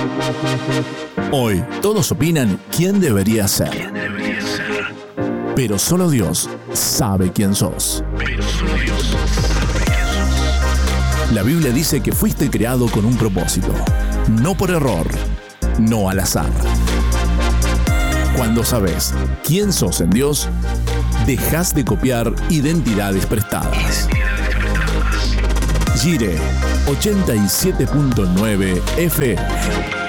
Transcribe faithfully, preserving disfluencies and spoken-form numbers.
Hoy todos opinan quién debería ser. Pero solo Dios sabe quién sos. La Biblia dice que fuiste creado con un propósito, no por error, no al azar. Cuando sabes quién sos en Dios, dejas de copiar identidades prestadas. Gire ochenta y siete punto nueve F M.